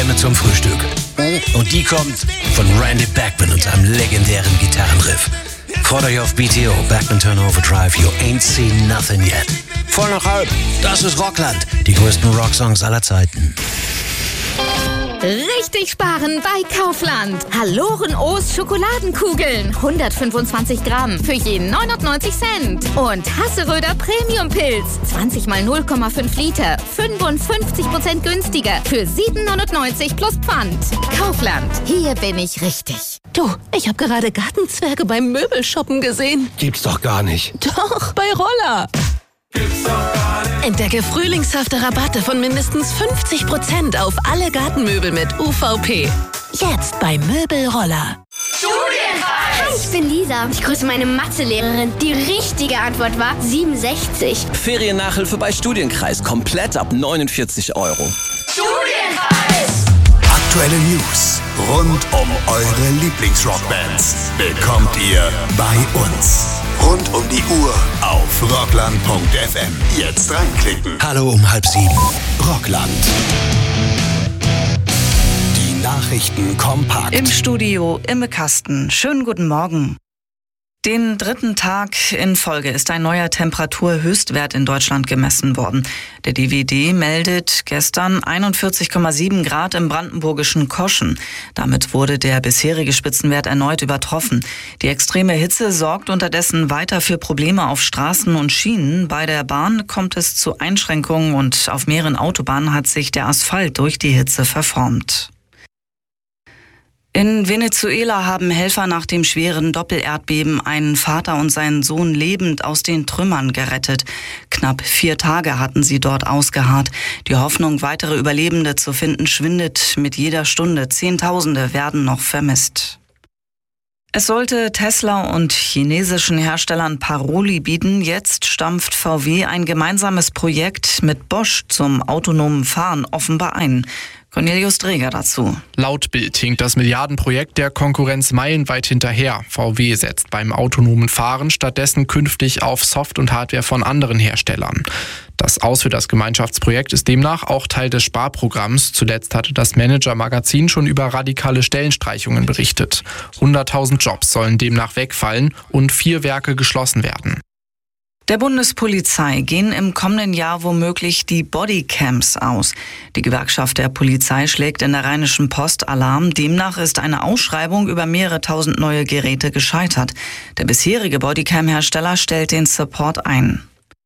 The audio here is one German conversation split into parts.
Klemme zum Frühstück. Und die kommt von Randy Bachman und seinem legendären Gitarrenriff. Freut euch auf BTO, Bachman Turn Overdrive, You Ain't Seen Nothing Yet. Voll nach halb, das ist Rockland, die größten Rocksongs aller Zeiten. Richtig sparen bei Kaufland. Haloren-O's Schokoladenkugeln. 125 Gramm für je 99 Cent. Und Hasseröder Premium-Pilz. 20 mal 0,5 Liter. 55% günstiger. Für 7,99 plus Pfand. Kaufland. Hier bin ich richtig. Du, ich habe gerade Gartenzwerge beim Möbelshoppen gesehen. Gibt's doch gar nicht. Doch, bei Roller. Entdecke frühlingshafte Rabatte von mindestens 50% auf alle Gartenmöbel mit UVP. Jetzt bei Möbelroller. Studienreis! Hi, ich bin Lisa. Ich grüße meine Mathelehrerin. Die richtige Antwort war 67. Feriennachhilfe bei Studienkreis. Komplett ab 49 €. Studienreis! Aktuelle News rund um eure Lieblingsrockbands bekommt ihr bei uns. Rund um die Uhr auf rockland.fm. Jetzt reinklicken. Hallo um 6:30. Rockland. Die Nachrichten kompakt. Im Studio Imme Kasten. Schönen guten Morgen. Den dritten Tag in Folge ist ein neuer Temperaturhöchstwert in Deutschland gemessen worden. Der DWD meldet gestern 41,7 Grad im brandenburgischen Koschen. Damit wurde der bisherige Spitzenwert erneut übertroffen. Die extreme Hitze sorgt unterdessen weiter für Probleme auf Straßen und Schienen. Bei der Bahn kommt es zu Einschränkungen und auf mehreren Autobahnen hat sich der Asphalt durch die Hitze verformt. In Venezuela haben Helfer nach dem schweren Doppelerdbeben einen Vater und seinen Sohn lebend aus den Trümmern gerettet. Knapp 4 Tage hatten sie dort ausgeharrt. Die Hoffnung, weitere Überlebende zu finden, schwindet mit jeder Stunde. Zehntausende werden noch vermisst. Es sollte Tesla und chinesischen Herstellern Paroli bieten. Jetzt stampft VW ein gemeinsames Projekt mit Bosch zum autonomen Fahren offenbar ein. Cornelius Dreger dazu. Laut Bild hinkt das Milliardenprojekt der Konkurrenz meilenweit hinterher. VW setzt beim autonomen Fahren stattdessen künftig auf Soft- und Hardware von anderen Herstellern. Das Aus für das Gemeinschaftsprojekt ist demnach auch Teil des Sparprogramms. Zuletzt hatte das Manager-Magazin schon über radikale Stellenstreichungen berichtet. 100.000 Jobs sollen demnach wegfallen und 4 Werke geschlossen werden. Der Bundespolizei gehen im kommenden Jahr womöglich die Bodycams aus. Die Gewerkschaft der Polizei schlägt in der Rheinischen Post Alarm. Demnach ist eine Ausschreibung über mehrere tausend neue Geräte gescheitert. Der bisherige Bodycam-Hersteller stellt den Support ein.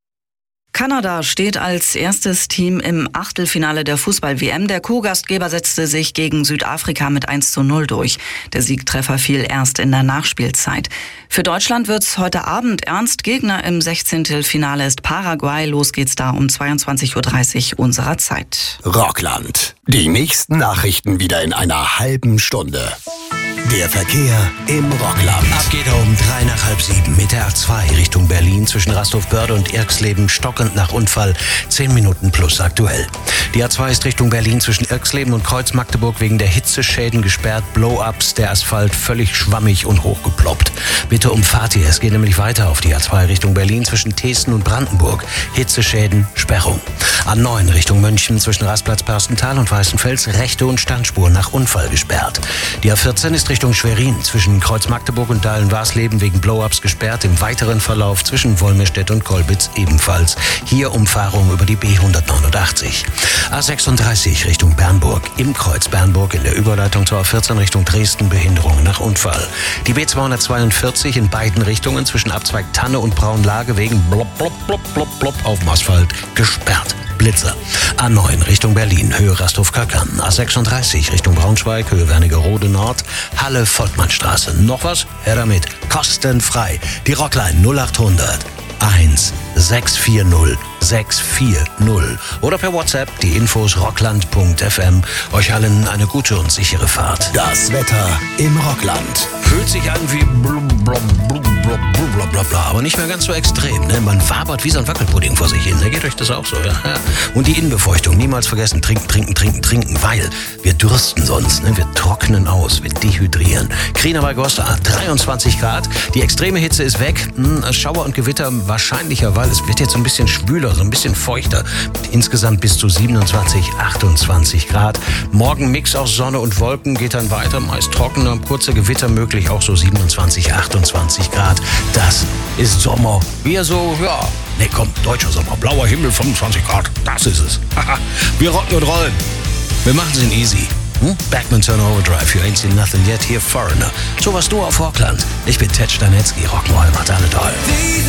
Kanada steht als erstes Team im Achtelfinale der Fußball-WM. Der Co-Gastgeber setzte sich gegen Südafrika mit 1:0 durch. Der Siegtreffer fiel erst in der Nachspielzeit. Für Deutschland wird's heute Abend ernst. Gegner im 16. Finale ist Paraguay. Los geht's da um 22:30 Uhr unserer Zeit. Rockland. Die nächsten Nachrichten wieder in einer halben Stunde. Der Verkehr im Rockland. Ab geht er um 6:55 mit der A2 Richtung Berlin zwischen Rastow-Börde und Irxleben stockend nach Unfall 10 Minuten plus aktuell. Die A2 ist Richtung Berlin zwischen Irxleben und Kreuz-Magdeburg wegen der Hitzeschäden gesperrt. Blow-ups, der Asphalt völlig schwammig und hochgeploppt. Bitte umfahrt ihr, es geht nämlich weiter auf die A2 Richtung Berlin zwischen Teesten und Brandenburg. Hitzeschäden, Sperrung. A9 Richtung München zwischen Rastplatz Perstental und Weißenfels rechte und Standspur nach Unfall gesperrt. Die A14 ist Richtung Schwerin zwischen Kreuz-Magdeburg und Dahlen-Warsleben wegen Blow-ups gesperrt. Im weiteren Verlauf zwischen Wolmirstedt und Kolbitz ebenfalls. Hier Umfahrung über die B189. A36 Richtung Bernburg. Im Kreuz Bernburg in der Überleitung zur A14 Richtung Dresden Behinderung nach Unfall. Die B242 in beiden Richtungen zwischen Abzweig Tanne und Braunlage wegen Blop, Blop, Blop, Blop, Blop auf dem Asphalt gesperrt. Blitzer. A9 Richtung Berlin, Höhe Rasthof-Köckern. A36 Richtung Braunschweig, Höhe Wernigerode Nord, Halle Volkmannstraße. Noch was? Her damit. Kostenfrei. Die Rockline 0800 1 640 640 oder per WhatsApp die Infos rockland.fm. Euch allen eine gute und sichere Fahrt. Das Wetter im Rockland. Fühlt sich an wie blablabla, aber nicht mehr ganz so extrem. Ne? Man wabert wie so ein Wackelpudding vor sich hin. Ne? Geht euch das auch so? Ja? Und die Innenbefeuchtung, niemals vergessen. Trinken, weil wir dürsten sonst. Ne? Wir trocknen aus, wir dehydrieren. Kriener bei Gosta, 23 Grad. Die extreme Hitze ist weg. Schauer und Gewitter wahrscheinlicher, weil es wird jetzt ein bisschen schwüler so ein bisschen feuchter. Insgesamt bis zu 27, 28 Grad. Morgen Mix aus Sonne und Wolken, geht dann weiter, meist trockener, kurze Gewitter möglich, auch so 27, 28 Grad. Das ist Sommer. Wir so, ja, nee komm, deutscher Sommer, blauer Himmel, 25 Grad, das ist es. Wir rocken und rollen. Wir machen es in easy. Backman Turner Overdrive, you ain't seen nothing yet, hier Foreigner. So was du auf Rockland. Ich bin Ted Stanetzky, Rock'n'Roll macht alle toll.